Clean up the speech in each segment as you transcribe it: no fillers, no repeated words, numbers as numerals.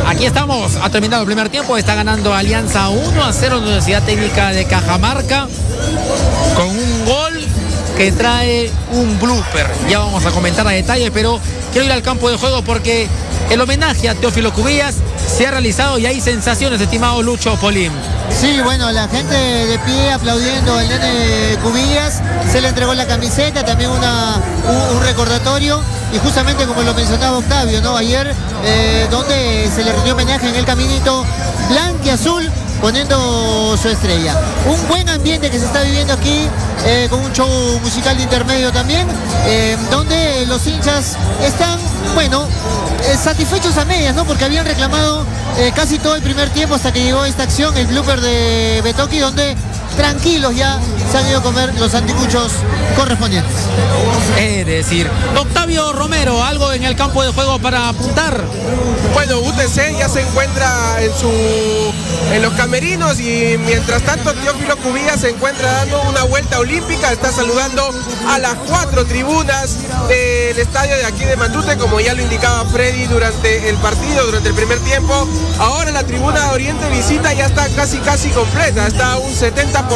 Aquí estamos, ha terminado el primer tiempo, está ganando Alianza 1-0 en Universidad Técnica de Cajamarca con un gol que trae un blooper. Ya vamos a comentar a detalle, pero quiero ir al campo de juego porque el homenaje a Teófilo Cubillas se ha realizado y hay sensaciones, estimado Lucho Polín. Sí, bueno, la gente de pie aplaudiendo al nene Cubillas, se le entregó la camiseta, también un recordatorio, y justamente como lo mencionaba Octavio, ¿no? Ayer, donde se le rindió homenaje en el caminito blanquiazul, poniendo su estrella. Un buen ambiente que se está viviendo aquí, con un show musical de intermedio también, donde los hinchas están, bueno, satisfechos a medias, ¿no? Porque habían reclamado casi todo el primer tiempo hasta que llegó esta acción, el blooper de Betoki, donde tranquilos ya se han ido a comer los anticuchos correspondientes. Es decir, Octavio Romero, ¿algo en el campo de juego para apuntar? Bueno, UTC ya se encuentra en los camerinos, y mientras tanto Teófilo Cubillas se encuentra dando una vuelta olímpica, está saludando a las 4 tribunas del estadio de aquí de Matute, como ya lo indicaba Freddy durante el partido, durante el primer tiempo. Ahora la tribuna de Oriente Visita ya está casi completa, está a un 70%.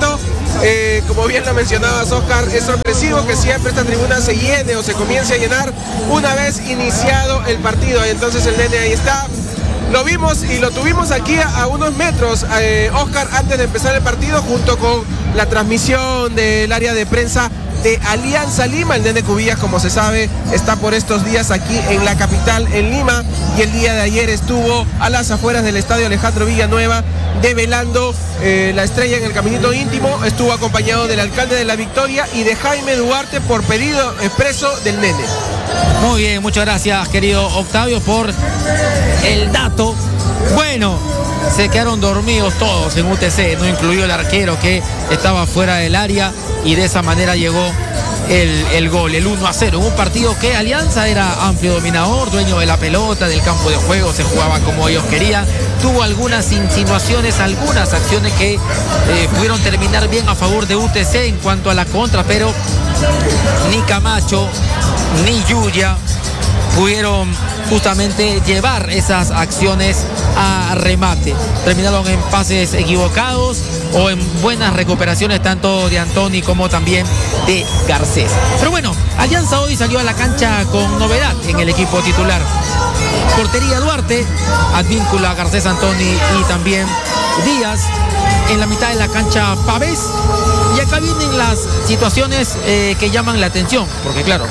Como bien lo mencionabas, Oscar, es sorpresivo que siempre esta tribuna se llene o se comience a llenar una vez iniciado el partido. Y entonces el nene ahí está. Lo vimos y lo tuvimos aquí a unos metros, Oscar, antes de empezar el partido, junto con la transmisión del área de prensa de Alianza Lima. El nene Cubillas, como se sabe, está por estos días aquí en la capital, en Lima, y el día de ayer estuvo a las afueras del estadio Alejandro Villanueva develando la estrella en el caminito íntimo. Estuvo acompañado del alcalde de La Victoria y de Jaime Duarte por pedido expreso del nene. Muy bien, muchas gracias, querido Octavio, por el dato. Bueno, se quedaron dormidos todos en UTC, no incluyó el arquero que estaba fuera del área, y de esa manera llegó el gol, el 1-0. Un partido que Alianza era amplio dominador, dueño de la pelota, del campo de juego, se jugaba como ellos querían. Tuvo algunas insinuaciones, algunas acciones que pudieron terminar bien a favor de UTC en cuanto a la contra, pero ni Camacho ni Yuya pudieron justamente llevar esas acciones a remate. Terminaron en pases equivocados o en buenas recuperaciones tanto de Antoni como también de Garcés. Pero bueno, Alianza hoy salió a la cancha con novedad en el equipo titular. Portería Duarte, Advíncula, Garcés, Antoni y también Díaz. En la mitad de la cancha Pavés. Y acá vienen las situaciones que llaman la atención, porque claro,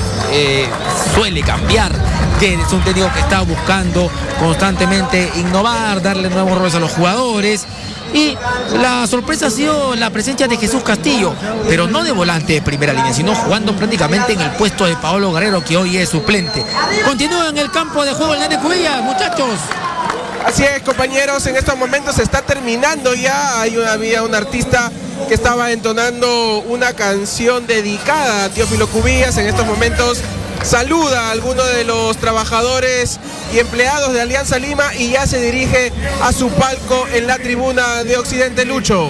suele cambiar, que es un técnico que está buscando constantemente innovar, darle nuevos roles a los jugadores. Y la sorpresa ha sido la presencia de Jesús Castillo, pero no de volante de primera línea, sino jugando prácticamente en el puesto de Paolo Guerrero, que hoy es suplente. Continúa en el campo de juego el nene Cubillas, muchachos. Así es, compañeros, en estos momentos se está terminando ya. Había un artista que estaba entonando una canción dedicada a Teófilo Cubillas. En estos momentos saluda a algunos de los trabajadores y empleados de Alianza Lima y ya se dirige a su palco en la tribuna de Occidente. Lucho.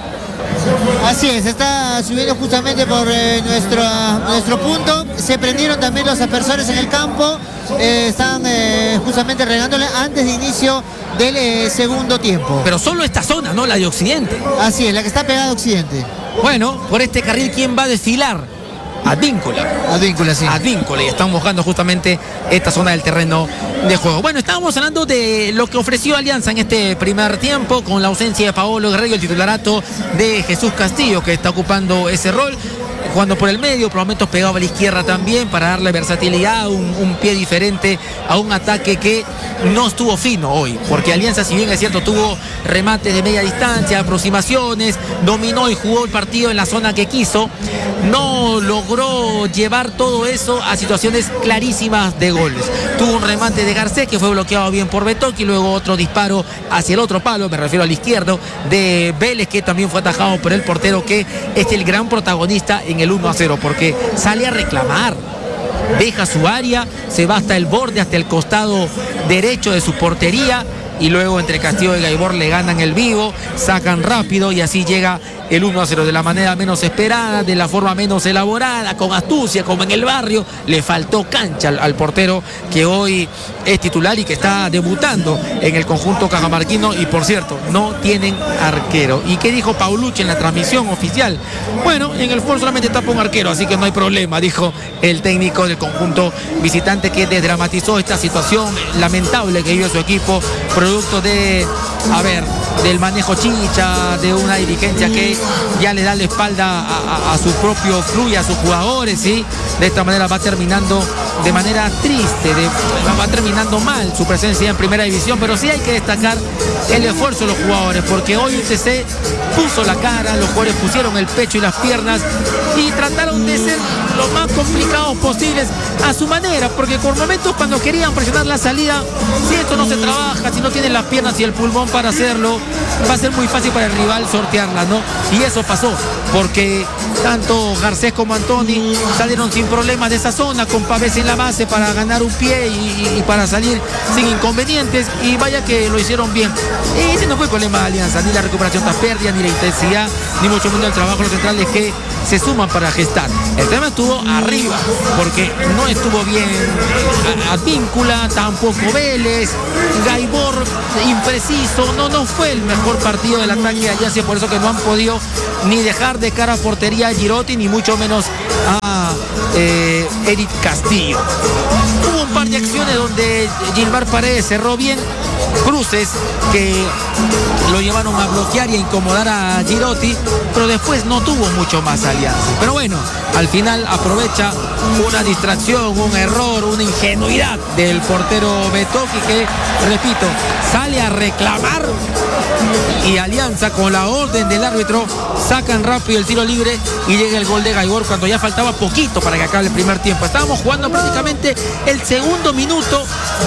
Así es, está subiendo justamente por nuestro punto. Se prendieron también los aspersores en el campo. Están justamente regándole antes de inicio del segundo tiempo. Pero solo esta zona, ¿no? La de Occidente. Así es, la que está pegada a Occidente. Bueno, por este carril, ¿quién va a desfilar? Advíncula. Advíncula, sí. Advíncula, y están buscando justamente esta zona del terreno de juego. Bueno, estábamos hablando de lo que ofreció Alianza en este primer tiempo, con la ausencia de Paolo Guerrero y el titularato de Jesús Castillo, que está ocupando ese rol, jugando por el medio, por momentos pegado a la izquierda también, para darle versatilidad, un pie diferente a un ataque que no estuvo fino hoy, porque Alianza, si bien es cierto, tuvo remates de media distancia, aproximaciones, dominó y jugó el partido en la zona que quiso, no logró llevar todo eso a situaciones clarísimas de goles. Tuvo un remate de Garcés que fue bloqueado bien por Betoki, luego otro disparo hacia el otro palo, me refiero al izquierdo, de Vélez, que también fue atajado por el portero, que es el gran protagonista en el 1-0, porque sale a reclamar, deja su área, se va hasta el borde, hasta el costado derecho de su portería, y luego entre Castillo y Gaibor le ganan el vivo, sacan rápido y así llega el 1-0 de la manera menos esperada, de la forma menos elaborada, con astucia, como en el barrio. Le faltó cancha al portero que hoy es titular y que está debutando en el conjunto cajamarquino. Y por cierto, no tienen arquero. ¿Y qué dijo Paulucci en la transmisión oficial? Bueno, en el fútbol solamente tapa un arquero, así que no hay problema, dijo el técnico del conjunto visitante, que desdramatizó esta situación lamentable que vive su equipo, producto de, del manejo chicha, de una dirigencia que ya le da la espalda a su propio club y a sus jugadores, ¿sí? De esta manera va terminando de manera triste, va terminando mal su presencia en primera división, pero sí hay que destacar el esfuerzo de los jugadores, porque hoy UTC puso la cara, los jugadores pusieron el pecho y las piernas y trataron de ser lo más complicados posibles a su manera, porque por momentos cuando querían presionar la salida, si esto no se trabaja, si no tienen las piernas y el pulmón para hacerlo, va a ser muy fácil para el rival sortearla, ¿no? Y eso pasó, porque tanto Garcés como Antoni salieron sin problemas de esa zona, con Pavés en la base para ganar un pie y para salir sin inconvenientes, y vaya que lo hicieron bien. Y ese no fue el problema de Alianza, ni la recuperación tras pérdida, ni la intensidad, ni mucho menos el trabajo de los centrales que se suman para gestar. El tema estuvo arriba, porque no estuvo bien Advíncula, tampoco Vélez, Gaibor impreciso, no fue el mejor partido del ataque de Alianza, por eso que no han podido ni dejar de cara a portería a Girotti, ni mucho menos a Eric Castillo. Hubo un par de acciones donde Gilmar Paredes cerró bien, cruces que lo llevaron a bloquear y a incomodar a Girotti, pero después no tuvo mucho más Alianza. Pero bueno, al final aprovecha una distracción, un error, una ingenuidad del portero Betoki, que, repito, sale a reclamar, y Alianza, con la orden del árbitro, sacan rápido el tiro libre y llega el gol de Gaibor cuando ya faltaba poquito para que acabe el primer tiempo. Estábamos jugando prácticamente el segundo minuto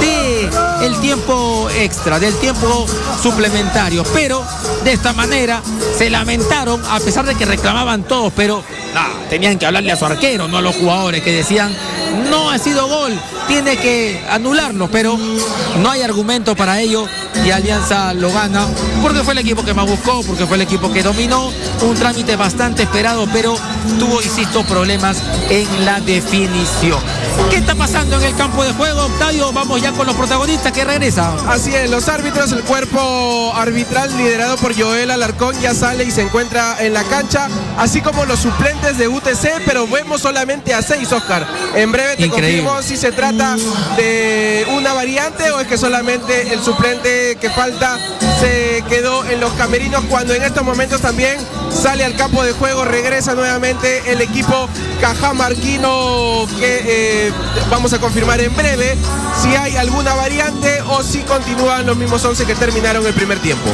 del tiempo extra, del tiempo suplementario, pero de esta manera se lamentaron, a pesar de que reclamaban todos, pero tenían que hablarle a su arquero, no a los jugadores, que decían: no ha sido gol, tiene que anularlo, pero no hay argumento para ello, y Alianza lo gana porque fue el equipo que más buscó, porque fue el equipo que dominó, un trámite bastante esperado, pero tuvo, insisto, problemas en la definición. ¿Qué está pasando en el campo de juego, Octavio? Vamos ya con los protagonistas que regresan. Así es, los árbitros, el cuerpo arbitral liderado por Joel Alarcón ya sale y se encuentra en la cancha, así como los suplentes de UTC, pero vemos solamente a 6, Oscar. En breve te confirmo si se trata de una variante o es que solamente el suplente que falta se quedó en los camerinos, cuando en estos momentos también sale al campo de juego, regresa nuevamente el equipo cajamarquino, que vamos a confirmar en breve si hay alguna variante o si continúan los mismos 11 que terminaron el primer tiempo.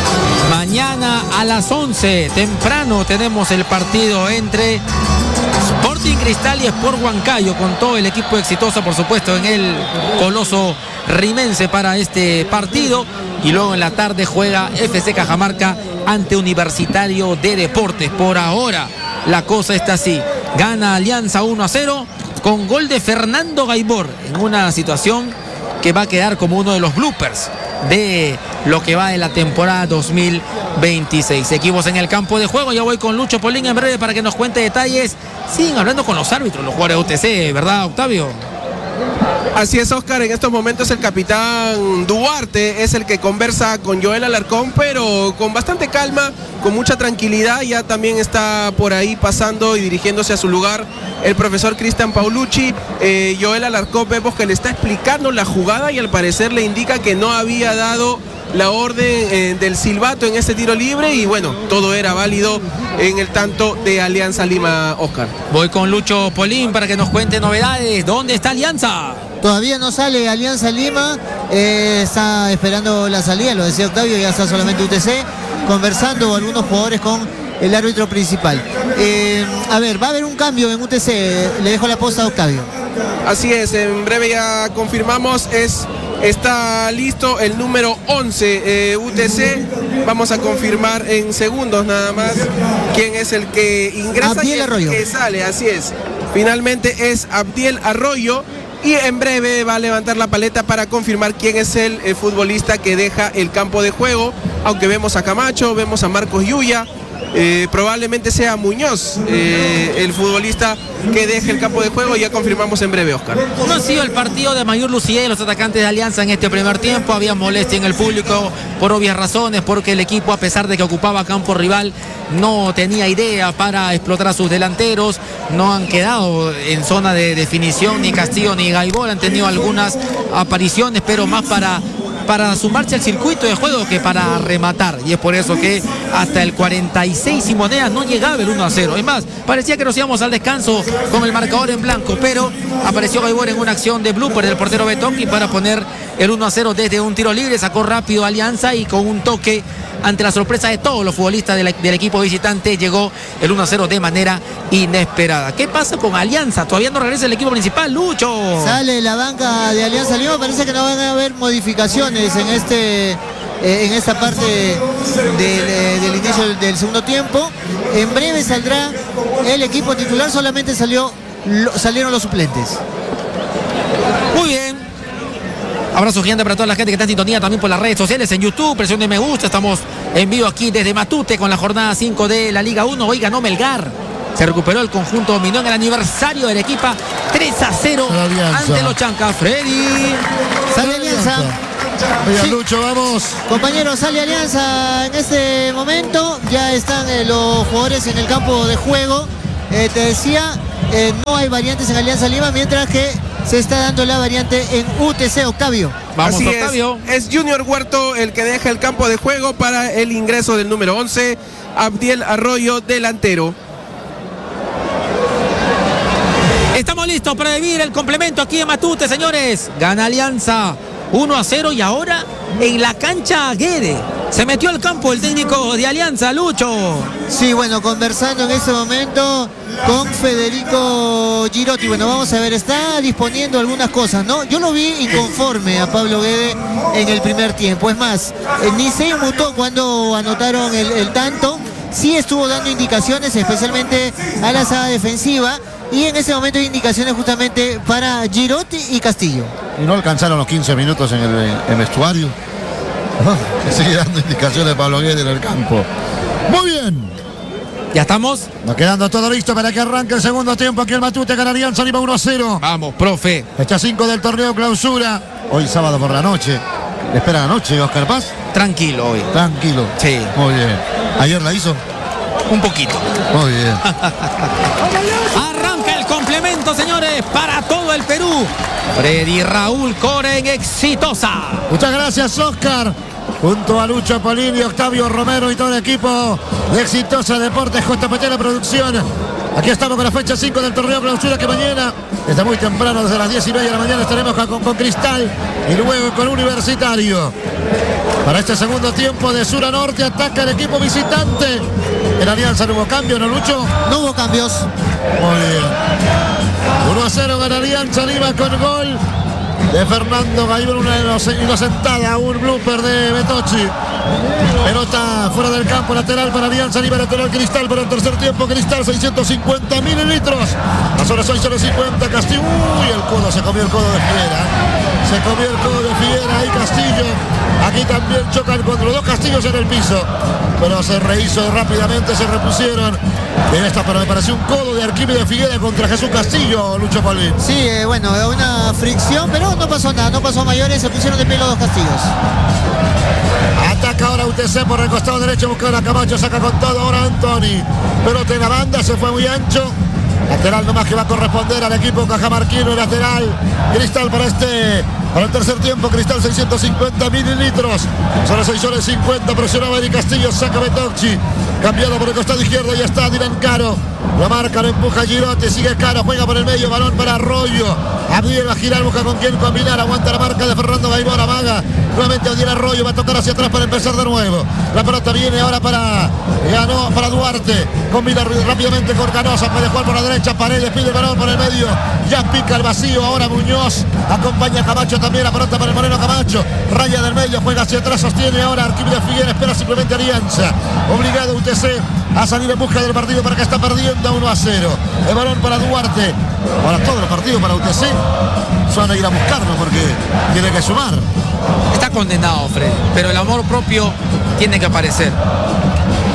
Mañana a las 11, temprano, tenemos el partido entre Sporting Cristal y Sport Huancayo, con todo el equipo exitoso, por supuesto, en el Coloso Rimense para este partido. Y luego en la tarde juega FC Cajamarca ante Universitario de Deportes. Por ahora la cosa está así: gana Alianza 1-0 con gol de Fernando Gaibor, en una situación que va a quedar como uno de los bloopers de lo que va de la temporada 2026. Equipos en el campo de juego. Ya voy con Lucho Polín en breve para que nos cuente detalles. Siguen hablando con los árbitros, los jugadores de UTC, ¿verdad, Octavio? Así es, Oscar, en estos momentos el capitán Duarte es el que conversa con Joel Alarcón, pero con bastante calma, con mucha tranquilidad. Ya también está por ahí pasando y dirigiéndose a su lugar el profesor Cristian Paulucci. Joel Alarcón vemos que le está explicando la jugada y al parecer le indica que no había dado la orden del silbato en este tiro libre, y bueno, todo era válido en el tanto de Alianza Lima, Oscar. Voy con Lucho Polín para que nos cuente novedades. ¿Dónde está Alianza? Todavía no sale Alianza Lima, está esperando la salida, lo decía Octavio, ya está solamente UTC, conversando algunos jugadores con el árbitro principal. A ver, va a haber un cambio en UTC, le dejo la posta a Octavio. Así es, en breve ya confirmamos, está listo el número 11 UTC. Vamos a confirmar en segundos nada más quién es el que ingresa Abdiel y el Arroyo. que sale, así es. Finalmente es Abdiel Arroyo, y en breve va a levantar la paleta para confirmar quién es el futbolista que deja el campo de juego, aunque vemos a Camacho, vemos a Marcos Yuya, probablemente sea Muñoz, el futbolista que deje el campo de juego. Ya confirmamos en breve, Oscar. No ha sido el partido de mayor lucidez de los atacantes de Alianza en este primer tiempo. Había molestia en el público por obvias razones, porque el equipo, a pesar de que ocupaba campo rival, no tenía idea para explotar a sus delanteros. No han quedado en zona de definición ni Castillo ni Gaibor. Han tenido algunas apariciones, pero más para sumarse al circuito de juego que para rematar, y es por eso que hasta el 46 y monedas no llegaba el 1-0. Es más, parecía que nos íbamos al descanso con el marcador en blanco, pero apareció Gaibor en una acción de blooper del portero Betoki para poner el 1-0 desde un tiro libre. Sacó rápido Alianza y con un toque, ante la sorpresa de todos los futbolistas del equipo visitante, llegó el 1-0 de manera inesperada. ¿Qué pasa con Alianza? Todavía no regresa el equipo principal, Lucho. Sale la banca de Alianza Lima. Parece que no van a haber modificaciones en esta parte del inicio del segundo tiempo. En breve saldrá el equipo titular. Solamente salieron los suplentes. Muy bien. Abrazo gigante para toda la gente que está en sintonía también por las redes sociales, en YouTube, presión de me gusta. Estamos en vivo aquí desde Matute con la jornada 5 de la Liga 1. Hoy ganó Melgar. Se recuperó el conjunto dominó en el aniversario del equipo 3-0 ante los Chancas. Freddy. Sale Alianza. Sí. Lucho, vamos. Compañeros, sale Alianza en este momento. Ya están los jugadores en el campo de juego. Te decía, no hay variantes en Alianza Lima, mientras que se está dando la variante en UTC. Octavio. Vamos, así Octavio. Es Junior Huerto el que deja el campo de juego para el ingreso del número 11, Abdiel Arroyo, delantero. Estamos listos para vivir el complemento aquí en Matute, señores. Gana Alianza 1-0 y ahora en la cancha Guede. Se metió al campo el técnico de Alianza, Lucho. Sí, bueno, conversando en este momento con Federico Girotti. Bueno, vamos a ver, está disponiendo algunas cosas, ¿no? Yo lo vi inconforme a Pablo Guede en el primer tiempo. Es más, ni se inmutó cuando anotaron el tanto. Sí estuvo dando indicaciones, especialmente a la saga defensiva. Y en ese momento hay indicaciones justamente para Girotti y Castillo. Y no alcanzaron los 15 minutos en el vestuario. Sigue dando indicaciones Pablo Guede en el campo. Muy bien. Ya estamos. Va quedando todo listo para que arranque el segundo tiempo. Aquí el Matute gana Alianza Lima 1-0. Vamos, profe. Fecha 5 del torneo clausura. Hoy sábado por la noche. ¿Le espera la noche, Oscar Paz? Tranquilo hoy. Tranquilo. Sí. Muy bien. ¿Ayer la hizo? Un poquito. Muy bien. Arranca el complemento, señores, para todo el Perú. Freddy Raúl Coren, exitosa. Muchas gracias, Oscar. Junto a Lucho Polini, Octavio Romero y todo el equipo de Exitosa Deportes JPT la producción. Aquí estamos con la fecha 5 del torneo clausura, que mañana, desde muy temprano, desde las 10:30 de la mañana, estaremos con Cristal y luego con Universitario. Para este segundo tiempo, de sur a norte, ataca el equipo visitante. En Alianza no hubo cambio, ¿no, Lucho? No hubo cambios. Muy bien. 1-0 gana Alianza Lima con gol de Fernando Gaibor, una inocentada, un blooper de Betochi. Pelota fuera del campo, lateral para Alianza Lima, lateral Cristal para el tercer tiempo. Cristal, 650 mililitros. Las horas son solo 50. Castillo. Uy, el codo, se comió el codo de Figuera. Se comió el codo de Figuera ahí Castillo. Aquí también chocan contra los dos Castillos en el piso. Pero se rehizo rápidamente, se repusieron. En esta, pero me pareció un codo de Arquímedes Figuera contra Jesús Castillo, Lucho Polín. Sí, bueno, una fricción, pero no pasó nada, no pasó a mayores, se pusieron de pie los dos Castillos. Ataca ahora UTC por el costado derecho, busca a Camacho, saca con todo ahora Antoni. Pelota en la banda, se fue muy ancho. Lateral nomás que va a corresponder al equipo cajamarquino, lateral Cristal para el tercer tiempo. Cristal 650 mililitros. Son las 6 horas 50. Presionaba Eri Castillo, saca Betochi. Cambiado por el costado izquierdo, ya está Dylan Caro. Lo marca, lo empuja Girotti, sigue Caro, juega por el medio, balón para Arroyo. Abdiel va a girar, busca con quién combinar, aguanta la marca de Fernando Gaibor, amaga. Nuevamente Abdiel Arroyo, va a tocar hacia atrás para empezar de nuevo. La pelota viene ahora para Duarte. Combina rápidamente con Canosa, puede jugar por la derecha, Paredes pide el balón por el medio. Ya pica el vacío, ahora Muñoz. Acompaña a Camacho también, la pelota para el Moreno Camacho. Raya del medio, juega hacia atrás, sostiene ahora Arquímedes Figuera, espera simplemente Alianza. Obligado UTC a salir en busca del partido para que está perdiendo 1-0. El balón para Duarte. Ahora todos los partidos para UTC van a ir a buscarlo porque tiene que sumar. Está condenado, Fred, pero el amor propio tiene que aparecer.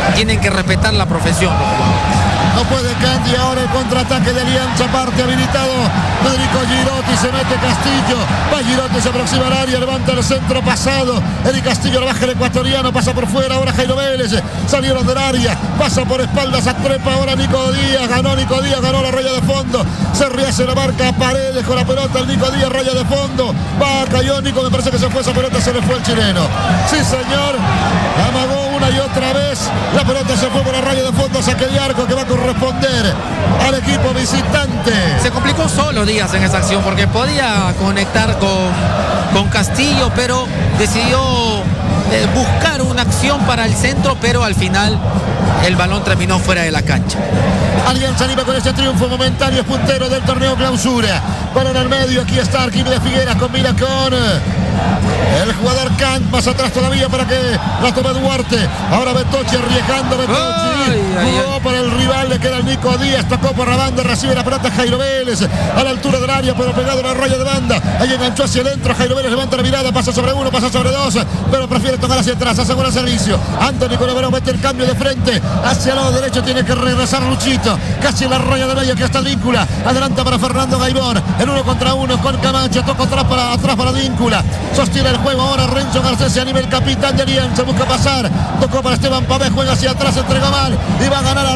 tienen que respetar la profesión los jugadores. No puede Candy, ahora el contraataque de Alianza, parte habilitado Federico Girotti, se mete Castillo, va Girotti, se aproxima al área, levanta el centro pasado, Eric Castillo, la baja el ecuatoriano, pasa por fuera, ahora Jairo Vélez, salieron del área, pasa por espaldas a Trepa, ahora Nico Díaz, ganó la raya de fondo, se rehace la marca Paredes con la pelota, el Nico Díaz, raya de fondo, va, cayó Nico, me parece que se fue esa pelota, se le fue el chileno, sí señor, amagó una y otra vez, la pelota se fue por la raya de fondo, saque de arco que va a corresponder al equipo visitante. Se complicó solo Díaz en esa acción porque podía conectar con Castillo, pero decidió buscar una acción para el centro, pero al final el balón terminó fuera de la cancha. Alianza Lima con ese triunfo momentáneo, es puntero del torneo clausura. Balón al medio, aquí está Arquímedes Figueras, combina con el jugador Kant, más atrás todavía para que la tome Duarte. Ahora Betochi arriesgando, jugó para el rival, le queda el Nico Díaz, tocó por la banda, recibe la pelota Jairo Vélez, a la altura del área, pero pegado a la raya de banda. Ahí enganchó hacia adentro, Jairo Vélez levanta la mirada, pasa sobre uno, pasa sobre dos, pero prefiere tocar hacia atrás, asegura el servicio. Anthony Colomero mete el cambio de frente, hacia el lado derecho tiene que regresar Luchito, casi en la raya de medio, que está Víncula, adelanta para Fernando Gaibor, el 1 contra 1 con Camacho, toca atrás para Víncula, sostiene el juego ahora Renzo Garcés a nivel capitán de Alianza, busca pasar, tocó para Esteban Pavés, juega hacia atrás, entrega mal, y va a ganar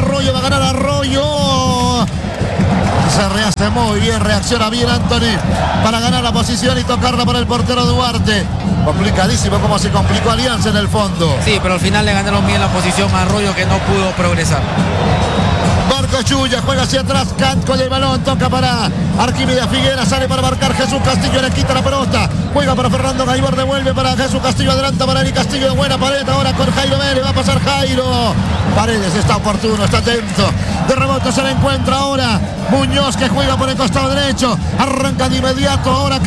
Arroyo, se rehace muy bien, reacciona bien Anthony para ganar la posición y tocarla para el portero Duarte. Complicadísimo como se complicó Alianza en el fondo. Sí, pero al final le ganaron bien la posición a Arroyo, que no pudo progresar. Marco Chuya juega hacia atrás, Kant con el balón, toca para Arquímedes Figueras, sale para marcar Jesús Castillo, le quita la pelota, juega para Fernando Gaibor, devuelve para Jesús Castillo, adelanta para Eric Castillo, de buena pared, ahora con Jairo Vélez, va a pasar Jairo, Paredes está oportuno, está atento, de rebote se le encuentra ahora Muñoz, que juega por el costado derecho, arranca de inmediato ahora